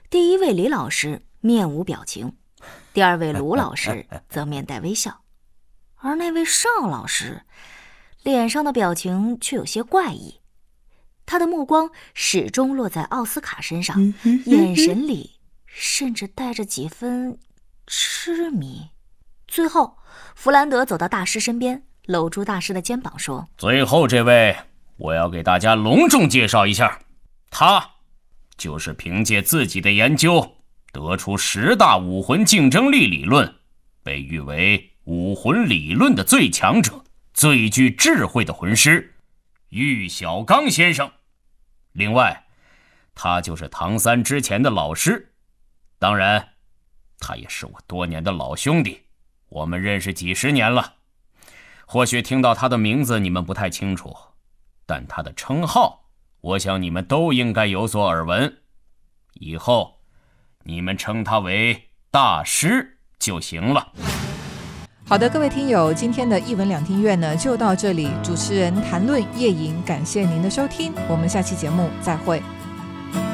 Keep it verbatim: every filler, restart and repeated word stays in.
第一位李老师面无表情，第二位卢老师则面带微笑，而那位邵老师脸上的表情却有些怪异，他的目光始终落在奥斯卡身上，眼神里甚至带着几分痴迷。最后，弗兰德走到大师身边，搂住大师的肩膀说： 最后这位，我要给大家隆重介绍一下，他就是凭借自己的研究得出十大武魂竞争力理论，被誉为武魂理论的最强者、最具智慧的魂师玉小刚先生。另外，他就是唐三之前的老师，当然他也是我多年的老兄弟，我们认识几十年了。或许听到他的名字你们不太清楚，但他的称号我想你们都应该有所耳闻，以后你们称他为大师就行了。 好的，各位听友，今天的一文两厅院呢就到这里，主持人谈论叶颖，感谢您的收听，我们下期节目再会。